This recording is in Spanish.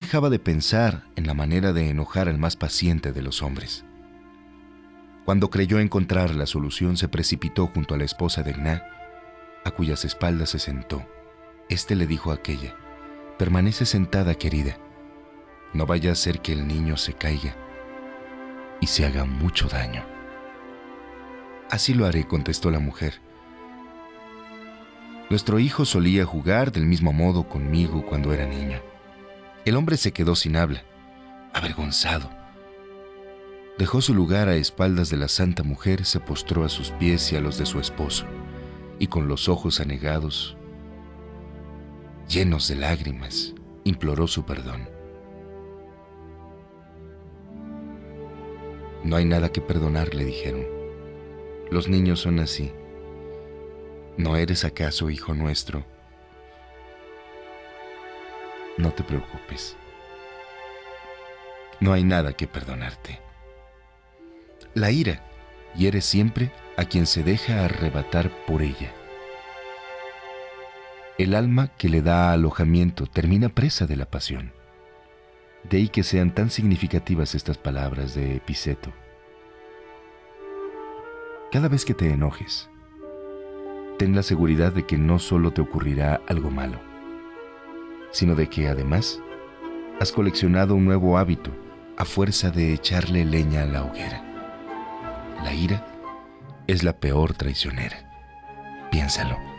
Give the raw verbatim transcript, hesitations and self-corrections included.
dejaba de pensar en la manera de enojar al más paciente de los hombres. Cuando creyó encontrar la solución, se precipitó junto a la esposa de Gná, a cuyas espaldas se sentó. Este le dijo a aquella: «Permanece sentada, querida. No vaya a ser que el niño se caiga y se haga mucho daño». «Así lo haré», contestó la mujer. «Nuestro hijo solía jugar del mismo modo conmigo cuando era niño». El hombre se quedó sin habla, avergonzado. Dejó su lugar a espaldas de la santa mujer, se postró a sus pies y a los de su esposo, y con los ojos anegados, llenos de lágrimas, imploró su perdón. «No hay nada que perdonar», le dijeron. «Los niños son así. ¿No eres acaso hijo nuestro? No te preocupes. No hay nada que perdonarte». La ira hiere siempre a quien se deja arrebatar por ella. El alma que le da alojamiento termina presa de la pasión. De ahí que sean tan significativas estas palabras de Epiceto. Cada vez que te enojes, ten la seguridad de que no solo te ocurrirá algo malo, sino de que además has coleccionado un nuevo hábito a fuerza de echarle leña a la hoguera. La ira es la peor traicionera. Piénsalo.